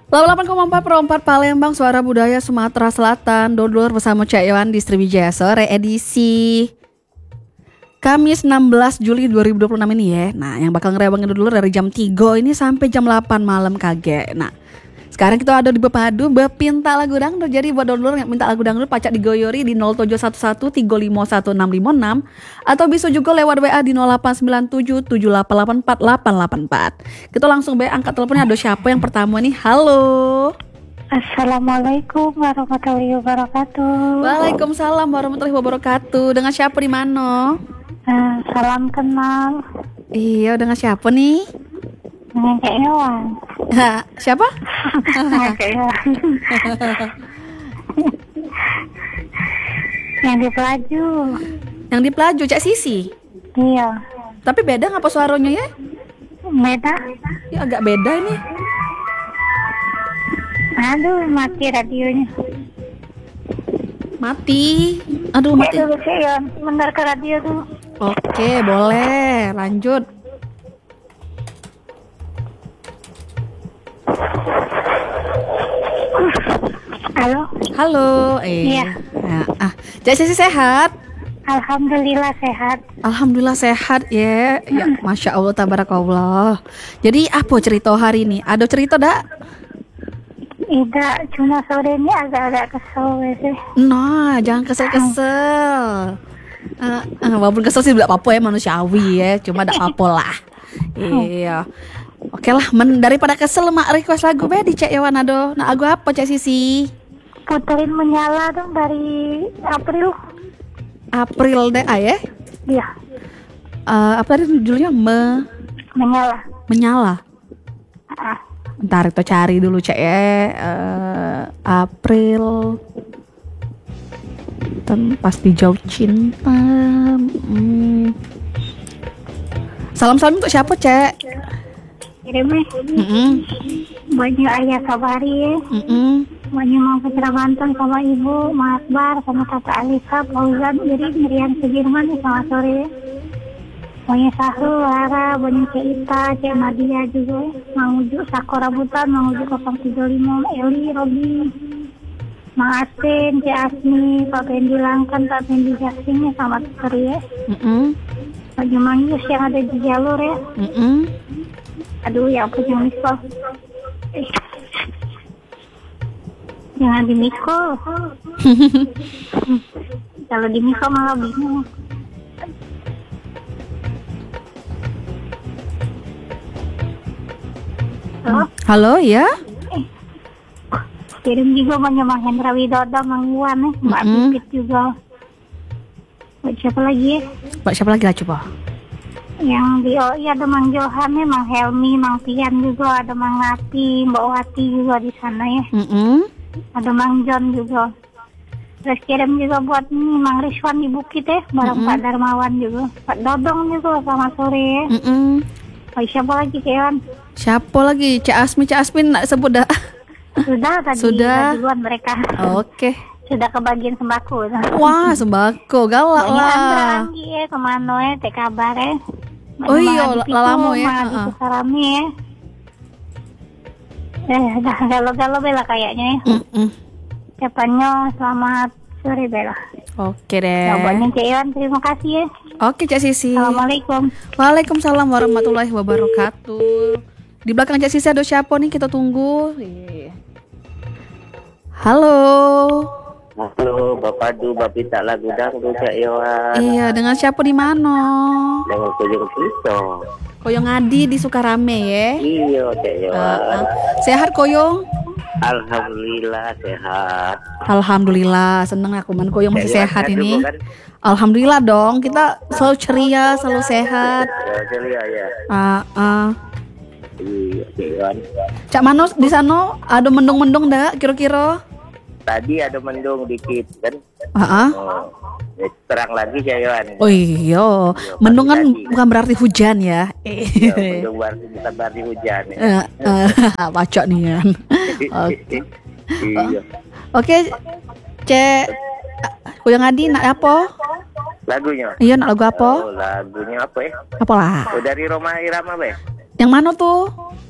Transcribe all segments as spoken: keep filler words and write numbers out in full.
delapan koma empat per empat Palembang, Suara Budaya Sumatera Selatan. Dodol bersama Cak Iwan di Sriwijaya Sore edisi Kamis enam belas Juli dua ribu dua puluh enam ini ya. Nah, yang bakal ngerebangin dulu dari jam tiga ini sampai jam delapan malam kage. Nah, sekarang kita ada di Bepadu, bepinta lagu dangdut. Jadi buat dodol yang minta lagu dangdut pacak digoyori di nol tujuh satu satu tiga lima satu enam lima enam atau bisa juga lewat W A di nol delapan sembilan tujuh tujuh delapan delapan empat delapan delapan empat. Kita langsung be angkat teleponnya. Ada siapa yang pertama nih? Halo. Assalamualaikum warahmatullahi wabarakatuh. Waalaikumsalam warahmatullahi wabarakatuh. Dengan siapa di mana? Uh, salam kenal. Iya, dengan siapa nih? Dengan Cak Iwan. Ha, siapa? Dengan Cak Iwan. Yang di Pelaju. Yang di Pelaju, Cak Sisi. Iya. Tapi beda ngapa suaranya ya? Beda. Ya agak beda ini. Aduh, mati radionya. Mati. Aduh, mati. Ya dulu Cak Iwan, sebentar ke radio tuh. Oke, boleh. Lanjut. Halo. Halo. Eh. Iya. Ya, ah, Cak Sisi sehat? Alhamdulillah sehat. Alhamdulillah sehat ya. Ya, Masya Allah, tabarakallah. Jadi apa cerita hari ini? Ada cerita dak? Tidak, cuma sore ini agak-agak kesel sih. Nah, jangan kesel-kesel. Uh, uh, walaupun kesel sih tidak apa-apa ya, manusiawi ya. Cuma tidak apa-apa lah. Iya. Oke lah, men, daripada kesel mak request lagu be di Cak Iwan ado. Nah, lagu apa Cak Sisi? Puterin Menyala dong dari April. April deh ah, ya? Iya. Uh, apa tadi judulnya? Me Menyala. Menyala. Ah. Ntar kita cari dulu Cak ya. Uh, April. Dan pasti jauh cinta. Hmm. Salam-salam untuk siapa Cak? Kirimnya. Mm-mm. Banyak ayah Sabari ya. Mm-mm. Banyak Mang Putra Banten sama ibu, Mas Bar sama Tata Alisa, Fauzan, jadi Miriam Sudirman nih sama sore ya. Banyak Sahrul, Lara, banyak Cek Ita, Cek Nadia juga ya. Mang Uju, Sakura Butan, Mang Uju nol tiga lima, Eli, Robi, Mang Asin, Cek Asmi, Pak Pendi Langkan, Pak Pendi Jasing ya sama sore ya. Mm-mm. Banyak Mang Yus yang ada di jalur ya. Mm-mm. Aduh, ya ampun yang miskol. Eh. Jangan di mikro. Kalau di mikro malah bingung. Halo? Halo ya? Eh. Kirim juga banyak Mang Hendra Widodo, Mang Iwan nih, Mbak Mm-mm. Pipit juga. Mbak siapa lagi ya? Mbak siapa lagi lah coba? Yang di O I ada Mang Johan ya, Mang Helmi, Mang Pian juga, ada Mang Nati, Mbak Wati juga di sana ya. Mm-mm. Ada Mang John juga. Terus kirim juga buat nih Mang Rizwan di Bukit ya, bareng Mm-mm. Pak Darmawan juga, Pak Dodong juga sama sore ya. Mm-mm. Oh, siapa lagi Kewan? Siapa lagi? Cak Asmi, Cak Asmi nak sebut dah. Sudah tadi Sudah. duluan mereka. Oke. Sudah kebagian sembako. Wah, sembako galak Banyak Andra lah. lagi ya, kemana ya, teh kabar ya. Oh iya, lalamu ya. Mang Adi Sarami ya. Eh, dah galau-galau bela kayaknya ya. Mm-mm. Siapanya selamat sore bela. Oke deh. Jawabannya Kewan, terima kasih ya. Oke Cak Sisi. Assalamualaikum. Waalaikumsalam warahmatullahi wabarakatuh. Di belakang Cak Sisi ada siapa nih? Kita tunggu. Halo. Halo, Bapak Du, Bapita lagu dangdut Cak Iwan. Iya, dengan siapa di mana? Dengan Kojong Pisau. Koyong Adi di Sukarame ya. Iya, Cak Uh, Iwan. uh. Sehat Koyong? Alhamdulillah sehat. Alhamdulillah, seneng aku man Koyong masih Cak Iwan sehat sehat ini. juga kan? Alhamdulillah dong, kita selalu ceria, selalu sehat. Ya, ceria ya. Uh, uh. Iya, Cak Iwan. Cak Manos di sana ada mendung-mendung dah kira-kira? Tadi ada mendung dikit kan? Heeh. Oh, ya, terang lagi Cak Iwan. Oh iya, mendung kan bukan berarti hujan ya. Ya, mendung berarti bukan berarti hujan. Ya. Eh, eh, Bacok nih kan. Oke. Iya. Oke, Cek Koyong Adi nak apa? Lagunya. Iya, nak lagu apa? Oh, lagunya apa ya? Apalah? Oh, dari Roma Irama, Be. Yang mana tuh?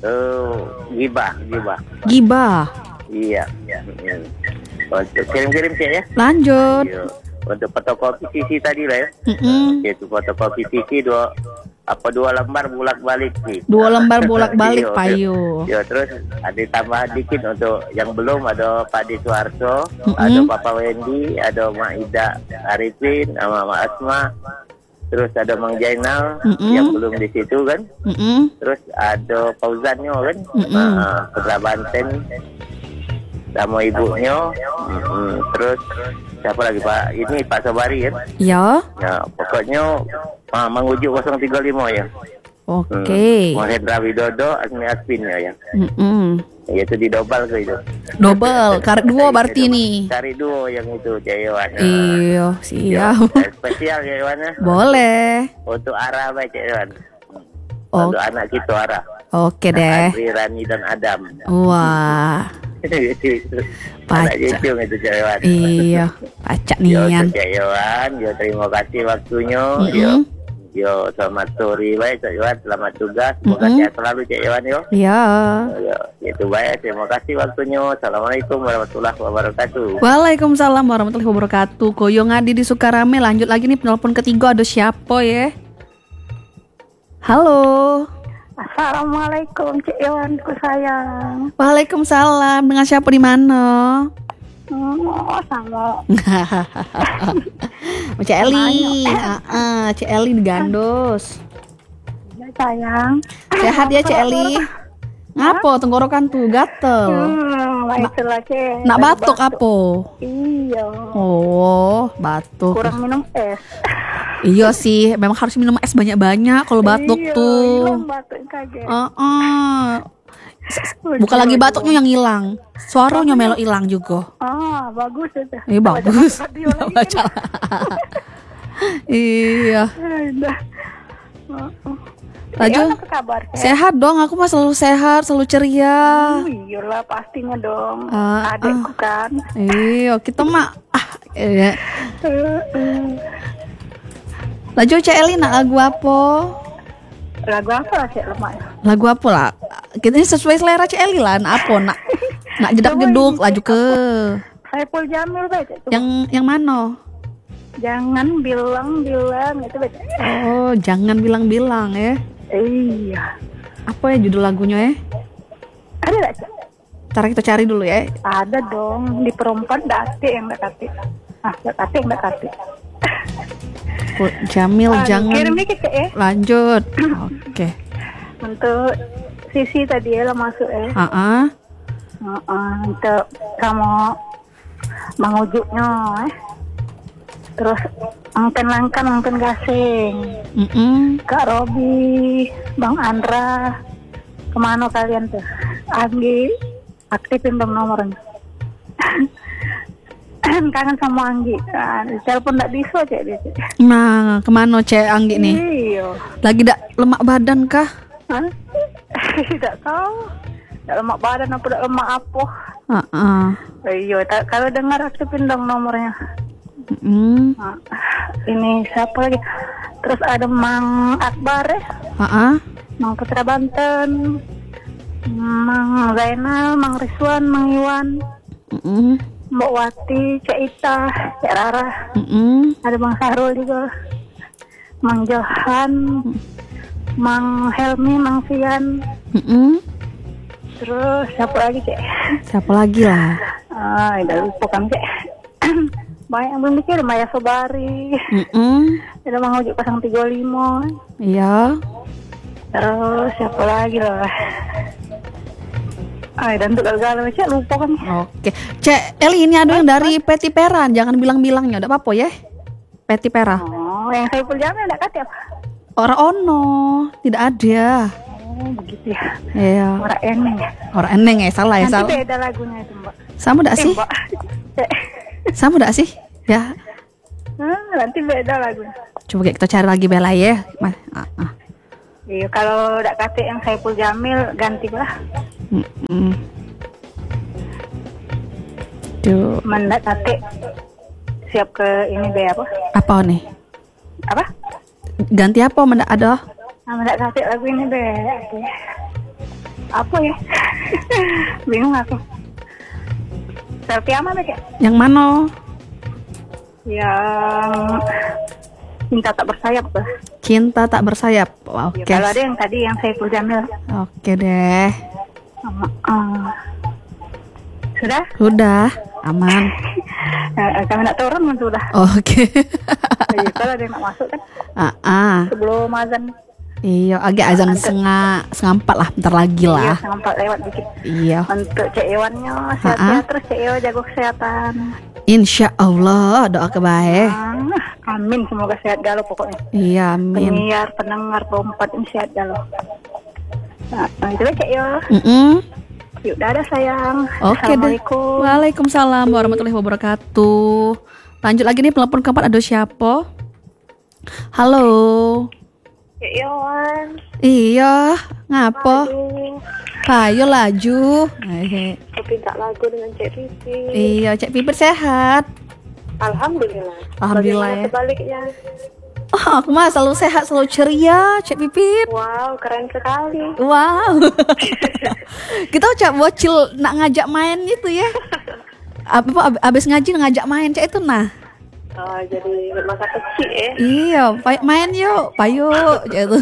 Uh, gibah, gibah. Gibah. Iya. Hmm. Untuk kirim-kirim Cik ya. Lanjut. Iya. Untuk fotokopi C C tadi lah ya. Mm-mm. Itu fotokopi C C dua apa dua lembar bolak-balik sih. Dua lembar bolak-balik Iya, payu. Ya terus ada tambahan dikit untuk yang belum, ada Pak Di Suharto, Mm-mm. ada Papa Wendy, ada Mak Ida Arifin, sama Mak Asma. Terus ada Mang Jainal Mm-mm. yang belum di situ kan. Mm-mm. Terus ada Fauzannya kan, Mm-mm. nah, Putra Banten sama ibunya. Mm-mm. Terus siapa lagi Pak? Ini Pak Sobari kan. Ya. Ya pokoknya ah, Mang Ujuk nol tiga lima ya. Oke. Hmm. Mahendra Widodo, Asmi Aspinnya ya. Mm-mm. Ya itu didobal ke itu. Double, karet dua berarti nih. Cari duo yang itu Cik Iwan. Iya, siap. Ya, spesial Cik Iwan ya. Boleh. Untuk Ara baik Cik Iwan. Oh. Untuk anak kita Ara. Oke deh. Andri, Rani dan Adam. Wah. Anak Paca. Jujung itu Cik Iwan. Iya, pacak Yo nian. Cik Iwan, yo terima kasih waktunya. Mm-mm. Yo, yo selamat sore baik Cik Iwan, selamat tugas. Semoga Mm-mm. sehat selalu Cik Iwan yo. Ya. Ya, itu baik. Terima kasih waktunya. Assalamualaikum warahmatullahi wabarakatuh. Waalaikumsalam warahmatullahi wabarakatuh. Koyo ngadi di Sukarame. Lanjut lagi nih penelpon ketiga. Ada siapa ya? Halo. Assalamualaikum Cik Iwanku sayang. Waalaikumsalam. Dengan siapa di mana? Oh, sama. Cik Eli. Heeh, Cik Eli di Gandos. Ya, sayang. Sehat ya Cik Eli? Ngapo tenggorokan tuh gatel. Hmm, baiklah Cik. Nak Dari batuk apa? Iya. Oh, batuk. Kurang minum es. Iya sih, memang harus minum es banyak-banyak kalau batuk Iya, tuh. hilang batuk kaget. Heeh. Bukan lagi batuknya yang hilang, suaranya melo hilang juga. Ah, bagus itu. Eh bagus. Radio lagi. Baca. Iya. Udah. Laju. Apa kabar? Cik? Sehat dong, aku mah selalu sehat, selalu ceria. Oh, iyalah pastinya dong. Ah, Adikku kan. Iya, kita mah ah, iya. Uh, uh. Laju Cek Eli nak lagu apa? Lagu apa lah Cik lemak? Lagu apa lah? Kita ini sesuai selera Cek Eli lah. Nak apa nak? Nak jedak jeduk, laju ke. Saiful Jamil baik Cik. Yang yang mana? Jangan bilang-bilang itu baik. Oh, jangan bilang-bilang ya. Iya. Apa ya judul lagunya ya? Ada nggak Cik? Ntar kita cari dulu ya. Ada dong. Di perempuan dati yang dekati. Ah, dekati yang dekati. Jamil Ah, jangan. kirim dikit Cik ya. Lanjut. Oke. Untuk Sisi tadi ya lah masuk ya. Ah, Uh-uh, untuk kamu mengujuknya eh. Terus angken langkan angken gasing mm Kak Robi, Bang Andra, kemana kalian tuh? Anggi, aktifin dong nomornya. Kangen sama Anggi, nah, telepon nggak bisa Cek dia. Cek. Nah, kemana Cek Anggi nih? Iya. Lagi dak lemak badan kah? Hah? Tidak tahu. Tidak lemak badan apa tidak lemak apa? Ah, ah. Iya, ta- kalau dengar aktifin dong nomornya. Mm. Nah, ini siapa lagi? Terus ada Mang Akbar ya, Ah, ah. Mang Putra Banten, Mang Zainal, Mang Rizwan, Mang Iwan, Mm-mm. Mbak Wati, Cek Ita, Cek Rara, Mm-mm. ada Mang Sahrul juga, Mang Johan, Mang Helmi, Mang Fian, Mm-mm. terus siapa lagi Cek? Siapa lagi lah? Ah, udah lupa kan Cek. Banyak yang belum dikirim, Maya Sobari, Mm-mm. ada Mang Ujuk nol tiga lima, Iya. terus siapa lagi lah? Ah, dan untuk gagal Cek lupa kan? Oke. Cek Eli ini ada yang dari Peti Peran, jangan bilang-bilangnya, udah apa-apa ya? Peti Pera. Oh, yang Saiful Jamil enggak kata apa? Orang ono, tidak ada. Oh, begitu ya. Iya. Orang eneng ya. Orang eneng ya, salah ya, Nanti salah. beda lagunya itu, Mbak. Sama enggak Eh, sih? Mbak. Cek. Sama enggak sih? Ya. Hmm, nanti beda lagunya. Coba kita cari lagi Bella ya. Mas. Ah, ah. Iya, kalau enggak kata yang Saiful Jamil ganti lah. Mm-mm. Tuh, Mendak kata siap ke ini be apa? apa nih? Apa? Ganti apa mendak ada? Nah, mendak kata lagu ini be. Oke. Apa ya? Bingung aku. Selfie apa Cek? Yang mana? Yang cinta tak bersayap bah. Cinta tak bersayap. Oke. Ya, kalau ada yang tadi yang Saiful Jamil. Oke deh. Uh, uh. Sudah? Sudah, aman. Eh, Kami nak turun kan sudah. Oke. Iya, kalau ada yang nak masuk kan Ah, ah. sebelum azan. Iya, agak azan setengah setengah empat lah, bentar lagi Iya, lah. setengah empat lewat dikit. Iya. Untuk Cek Iwannya sehat Ha-ha. ya, terus Cek Iwan jago kesehatan. Insya Allah, doa kebaik. Ah, amin, semoga sehat galau pokoknya. Iya, amin. Penyiar, pendengar, perempat ini sehat galau. Nah, nah itu lah Cek Iwan. Mm-mm. Yuk, dadah sayang. Oke deh. Assalamualaikum. Waalaikumsalam warahmatullahi wabarakatuh. Lanjut lagi nih telepon keempat, ada siapa? Halo. Cek Iwan. Iya, ngapa? Aduh, Payo laju. Eh, aku minta lagu dengan Cek Pipi. Iya, Cek Pipit sehat. Alhamdulillah. Alhamdulillah Bagaimana ya. sebaliknya? Oh, aku mah selalu sehat, selalu ceria, Cek Pipit. Wow, keren sekali. Wow. Kita Cak bocil nak ngajak main gitu ya. Apa ab- abis ngaji ngajak main Cak itu nah. Oh, jadi masa kecil ya. Iya, pa- main yuk, payo gitu.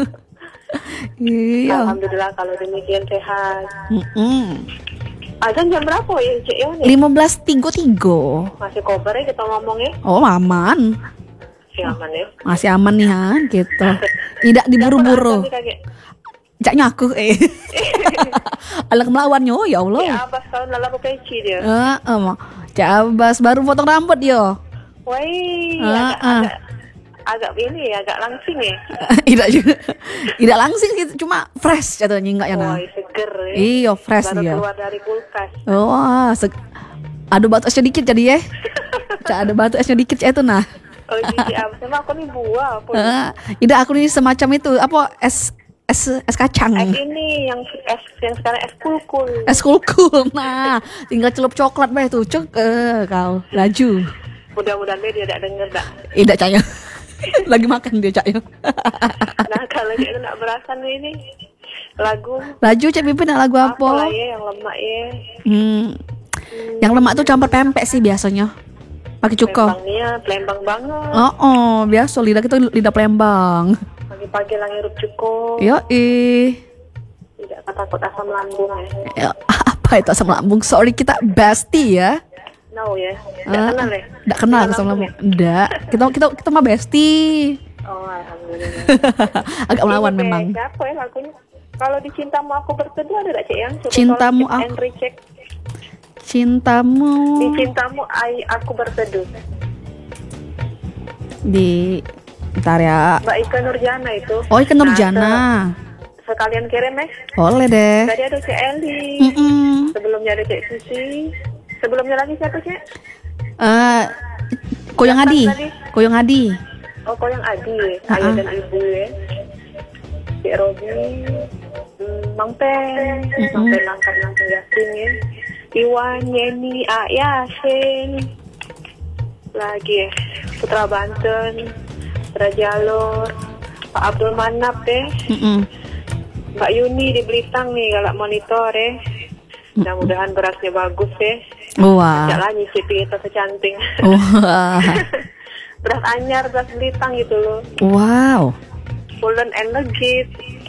Iya. Alhamdulillah kalau demikian sehat. Mm-mm. Azan jam berapa ya Cek Iwan ya? lima belas tiga puluh tiga. Masih kober ya kita ngomongnya. Oh, aman. Si aman ya. Masih aman nih Han, gitu. Tidak diburu-buru. Dapat azan nih, Kak. Cak nyaku eh. Alah melawannya, oh ya Ya Allah. abas tahun lalu peci dia. Eh, em, Cak Abbas baru potong rambut yo. Woi, Ah, agak, ah. agak agak ini agak langsing ya. Tidak juga. Tidak langsing sih, cuma fresh jatuhnya enggak ya nah. Woi, seger ya. Iya, fresh Baru dia. keluar dari kulkas. Wah, seg- ada batu esnya dikit jadi ya. Cak ada batu esnya dikit Cak itu nah. Oh, jadi apa? Emang aku nih buah apa? Eh, tidak aku nih semacam itu apa es es es kacang. Es ini yang es yang sekarang es kulkul. Es kulkul. Nah, tinggal celup coklat bae tuh. Cek eh, kau laju. Mudah-mudahan dia tidak denger dak. Tidak Caknya. Lagi makan dia Caknya. Nah kalau dia nak berasan ini lagu Laju Cak Pimpin nak lagu apa lah apa? ya yang lemak ya. Hmm. Yang lemak tuh campur pempek sih biasanya. Pakai cuko. Plembangnya plembang banget. Oh, oh, biasa lidah kita lidah Palembang. Pagi-pagi lang hirup cukup. Yo ih. Tidak takut asam lambung ya. Ya, apa itu asam lambung? Sorry kita bestie ya. No ya. Tidak Ah, kenal ya. Nggak kenal asam lambung. Enggak. Kita kita kita mah bestie. Oh alhamdulillah. Agak melawan Ini memang. kayak Apa ya lagunya? Kalau di Cintamu Aku Berteduh ada gak Cik yang? Coba Cintamu tolong cek Aku- and recheck. Cintamu Di Cintamu I, Aku Berteduh. di Bentar ya. Mbak Ika Nurjana itu. Oh, Ika Nurjana. Nah, se- sekalian kirim ya. Boleh deh. Tadi ada Cik Eli. Mm-mm. Sebelumnya ada Cik Susi. Sebelumnya lagi siapa Cik? Eh, Koyong Adi. Tadi. Koyong Adi. Oh, kau yang Adi ya. Ah, Ayah ah. dan ibu ya. Cik Robi. Hmm, Mang Pen. Mang Pen langkah langkah Yasin ya. Iwan, Yeni, A, Yasin. Lagi ya. Putra Banten. Putra Jalur. Pak Abdul Manap deh. Mm-mm. Mbak Yuni di Belitung nih galak monitor ya. Mudah-mudahan berasnya bagus ya. Wah. Jangan nyicipi kita secanting. Wah. Beras anyar, beras Belitung gitu loh. Wow. Pulen and legit.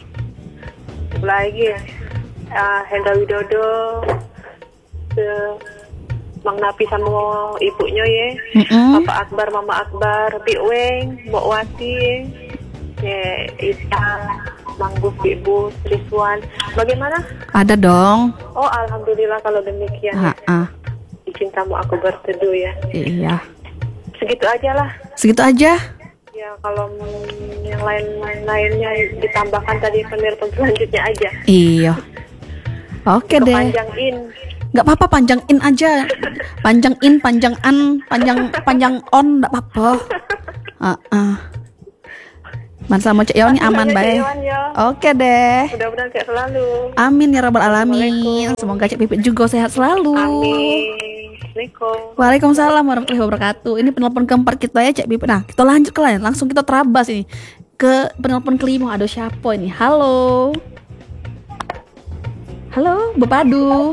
Lagi ya. Ah, Hendra Widodo. Se- Mang Napi sama ibunya ya. Mm-mm. Papa Akbar, Mama Akbar, Bik Weng, Mbok Wati ya. Ita, Mang Bus, Bik Bus, Rizwan. Bagaimana? Ada dong. Oh, alhamdulillah kalau demikian. ya. Ha-ah. Di Cintamu Aku Berteduh ya. Iya. Segitu aja lah. Segitu aja. Ya kalau mm, yang lain-lainnya ditambahkan tadi penelpon selanjutnya aja. Iya. Oke deh. Kepanjangin. Nggak apa-apa, panjangin aja. Panjang in, panjang an, panjang panjang on, nggak apa-apa. Uh-uh. Man sama Cek Yawan ini aman Cek baik. Yawan, ya. Oke deh. Mudah-mudahan sehat selalu. Amin ya rabbal alamin. Semoga Cek Pipit juga sehat selalu. Amin. Assalamualaikum. Waalaikumsalam warahmatullahi wabarakatuh. Ini penelpon keempat kita ya Cek Pipit. Nah kita lanjut ke lain. Langsung kita terabas ini ke penelpon kelima. Ada siapa ini? Halo. Halo, Bepadu.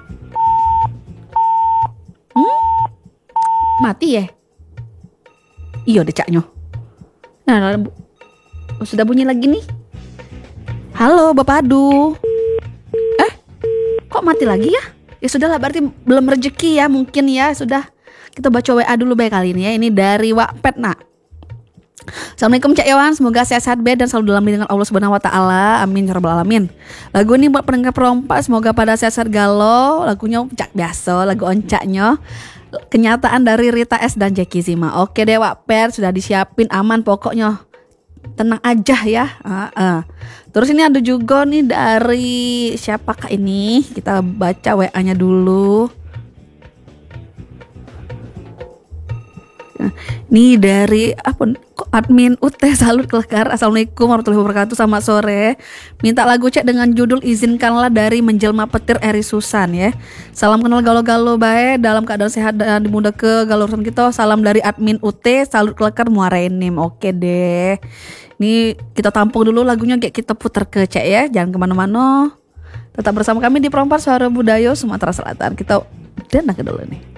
Hmm? Mati ya? Iya deh caknya. Nah, nah, bu- oh, sudah bunyi lagi nih. Halo, Bepadu. Eh, kok mati lagi ya? Ya sudahlah, berarti belum rezeki ya, mungkin ya. Sudah, kita baca W A dulu baik kali ini ya. Ini dari Wakpet nak. Assalamualaikum Cak Yawan, semoga sehat-sehat be dan selalu dalam lindungan Allah Subhanahu wa taala. Amin ya rabbal alamin. Lagu ini buat pendengar perompak, semoga pada sehat-sehat galau. Lagunya cak biasa, lagu oncaknya. Kenyataan dari Rita S dan Jackie Zima. Oke deh Wakpet, sudah disiapin aman pokoknya. Tenang aja ya. Uh, uh. Terus ini ada juga nih dari siapakah ini? Kita baca W A-nya dulu. Nih dari apa kok admin U T Salut Kelekar. Assalamualaikum warahmatullahi wabarakatuh, selamat sore. Minta lagu cek dengan judul Izinkanlah dari Menjelma Petir Eri Susan ya. Salam kenal galo-galo bae dalam keadaan sehat dan dimudah ke galo urusan kita. Salam dari admin U T Salut Kelekar Muara Enim. Oke deh. Nih kita tampung dulu lagunya, kayak kita putar ke cek ya. Jangan kemana-mana. Tetap bersama kami di Perompak Suara Budaya Sumatera Selatan. Kita dan dulu nih.